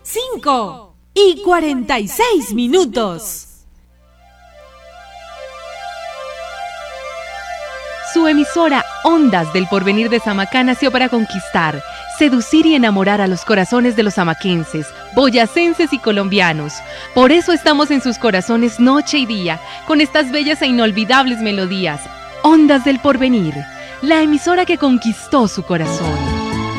5:46. Su emisora Ondas del Porvenir de Samacá nació para conquistar, seducir y enamorar a los corazones de los samaquenses, boyacenses y colombianos. Por eso estamos en sus corazones noche y día, con estas bellas e inolvidables melodías. Ondas del Porvenir, la emisora que conquistó su corazón.